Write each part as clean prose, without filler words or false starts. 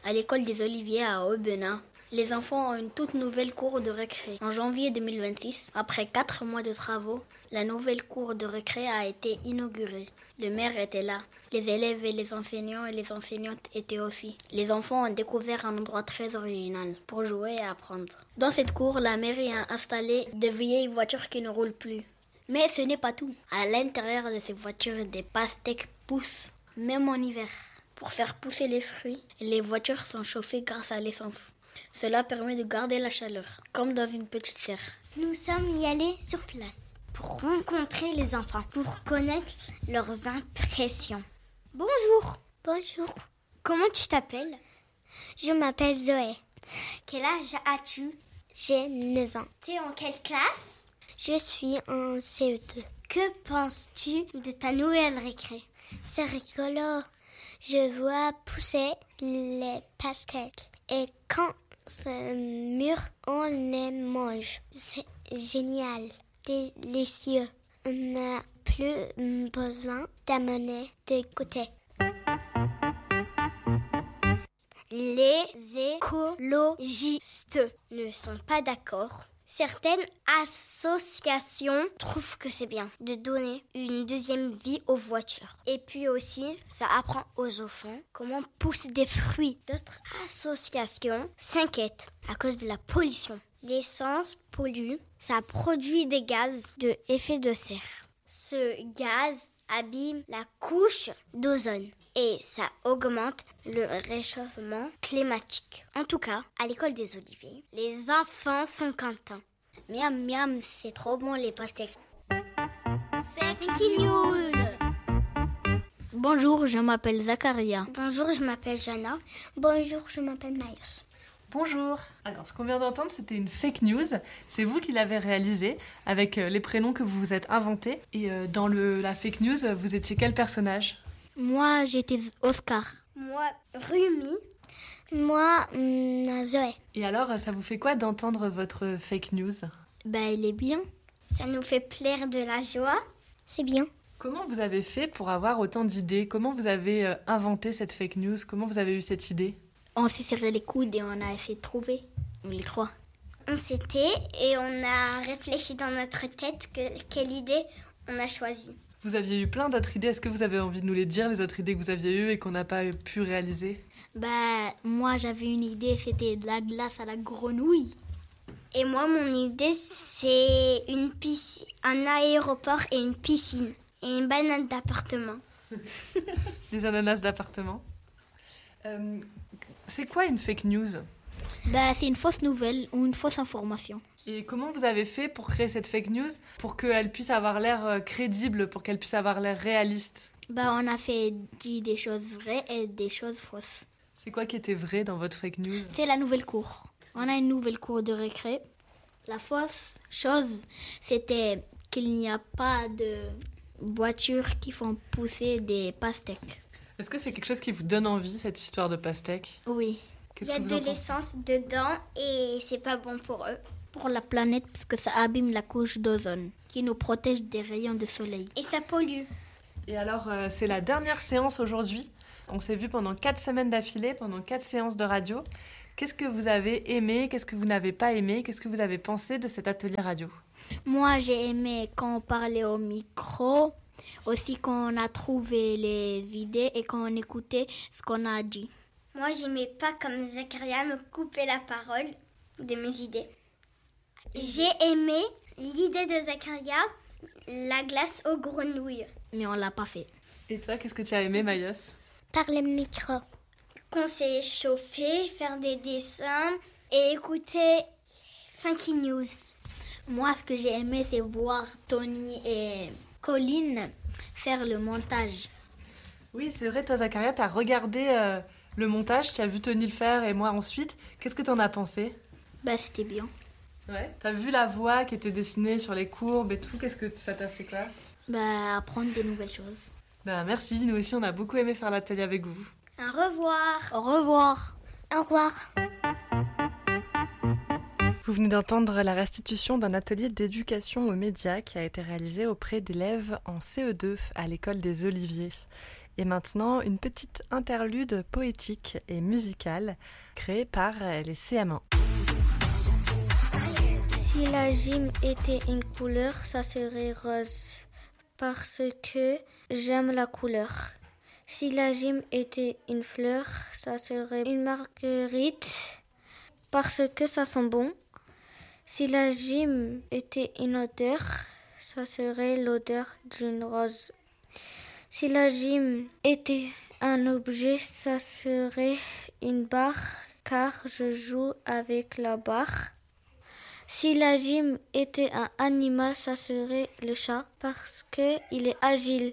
À l'école des Oliviers à Aubenas, les enfants ont une toute nouvelle cour de récré. En janvier 2026, après 4 mois de travaux, la nouvelle cour de récré a été inaugurée. Le maire était là. Les élèves et les enseignants et les enseignantes étaient aussi. Les enfants ont découvert un endroit très original pour jouer et apprendre. Dans cette cour, la mairie a installé de vieilles voitures qui ne roulent plus. Mais ce n'est pas tout. À l'intérieur de ces voitures, des pastèques poussent, même en hiver. Pour faire pousser les fruits, les voitures sont chauffées grâce à l'essence. Cela permet de garder la chaleur, comme dans une petite serre. Nous sommes y allés sur place pour rencontrer les enfants, pour connaître leurs impressions. Bonjour. Bonjour. Comment tu t'appelles? Je m'appelle Zoé. Quel âge as-tu? J'ai 9 ans. T'es en quelle classe? Je suis en CE2. Que penses-tu de ta nouvelle récré? C'est rigolo. Je vois pousser les pastèques. Et quand c'est mûr, on les mange. C'est génial, délicieux. On n'a plus besoin d'amener de goûter. Les écologistes ne sont pas d'accord. Certaines associations trouvent que c'est bien de donner une deuxième vie aux voitures. Et puis aussi, ça apprend aux enfants comment pousser des fruits. D'autres associations s'inquiètent à cause de la pollution. L'essence pollue, ça produit des gaz de effet de serre. Ce gaz abîme la couche d'ozone et ça augmente le réchauffement climatique. En tout cas, à l'école des Oliviers, les enfants sont contents. Miam miam, c'est trop bon les pastèques. Fake news. Bonjour, je m'appelle Zacharia. Bonjour, je m'appelle Jana. Bonjour, je m'appelle Mayos. Bonjour. Alors, ce qu'on vient d'entendre, c'était une fake news. C'est vous qui l'avez réalisée avec les prénoms que vous vous êtes inventés. Et dans la fake news, vous étiez quel personnage? Moi, j'étais Oscar. Moi, Rumi. Moi, Zoé. Et alors, ça vous fait quoi d'entendre votre fake news? Il est bien. Ça nous fait plaire de la joie. C'est bien. Comment vous avez fait pour avoir autant d'idées? Comment vous avez inventé cette fake news? Comment vous avez eu cette idée? On s'est serré les coudes et on a essayé de trouver, les trois. On s'était et on a réfléchi dans notre tête quelle idée on a choisie. Vous aviez eu plein d'autres idées. Est-ce que vous avez envie de nous les dire, les autres idées que vous aviez eues et qu'on n'a pas pu réaliser? Moi, j'avais une idée, c'était de la glace à la grenouille. Et moi, mon idée, c'est une piscine, un aéroport et une piscine. Et une banane d'appartement. Des ananas d'appartement. C'est quoi une fake news? C'est une fausse nouvelle ou une fausse information. Et comment vous avez fait pour créer cette fake news pour qu'elle puisse avoir l'air crédible, pour qu'elle puisse avoir l'air réaliste? On a dit des choses vraies et des choses fausses. C'est quoi qui était vrai dans votre fake news? C'est la nouvelle cour. On a une nouvelle cour de récré. La fausse chose, c'était qu'il n'y a pas de voitures qui font pousser des pastèques. Est-ce que c'est quelque chose qui vous donne envie, cette histoire de pastèques? Oui. Il y a de l'essence dedans et c'est pas bon pour eux. Pour la planète, parce que ça abîme la couche d'ozone, qui nous protège des rayons de soleil. Et ça pollue. Et alors, c'est la dernière séance aujourd'hui. On s'est vu pendant 4 semaines d'affilée, pendant 4 séances de radio. Qu'est-ce que vous avez aimé? Qu'est-ce que vous n'avez pas aimé? Qu'est-ce que vous avez pensé de cet atelier radio? Moi, j'ai aimé quand on parlait au micro, aussi quand on a trouvé les idées et quand on écoutait ce qu'on a dit. Moi, j'aimais pas comme Zacharia me couper la parole de mes idées. J'ai aimé l'idée de Zacharia, la glace aux grenouilles. Mais on l'a pas fait. Et toi, qu'est-ce que tu as aimé, Mayos? Par le micro. Qu'on s'est chauffé, faire des dessins et écouter Funky News. Moi, ce que j'ai aimé, c'est voir Tony et Colline faire le montage. Oui, c'est vrai, toi, Zacharia, tu as regardé le montage, tu as vu Tony le faire et moi ensuite. Qu'est-ce que tu en as pensé? C'était bien. Ouais. Tu as vu la voix qui était dessinée sur les courbes et tout. Qu'est-ce que ça t'a fait quoi? Apprendre des nouvelles choses. Merci, nous aussi, on a beaucoup aimé faire l'atelier avec vous. Au revoir. Au revoir. Au revoir. Vous venez d'entendre la restitution d'un atelier d'éducation aux médias qui a été réalisé auprès d'élèves en CE2 à l'école des Oliviers. Et maintenant, une petite interlude poétique et musicale créée par les CM1. Si la gym était une couleur, ça serait rose, parce que j'aime la couleur. Si la gym était une fleur, ça serait une marguerite, parce que ça sent bon. Si la gym était une odeur, ça serait l'odeur d'une rose. Si la gym était un objet, ça serait une barre, car je joue avec la barre. Si la gym était un animal, ça serait le chat, parce qu'il est agile.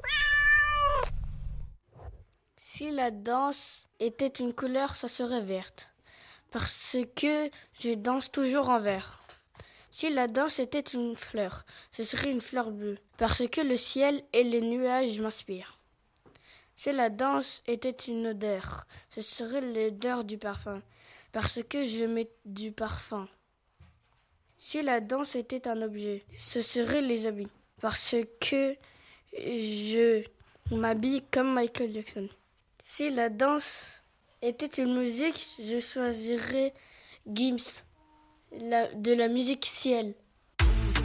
Si la danse était une couleur, ça serait verte, parce que je danse toujours en vert. Si la danse était une fleur, ce serait une fleur bleue, parce que le ciel et les nuages m'inspirent. Si la danse était une odeur, ce serait l'odeur du parfum, parce que je mets du parfum. Si la danse était un objet, ce serait les habits, parce que je m'habille comme Michael Jackson. Si la danse était une musique, je choisirais Gims, de la musique ciel,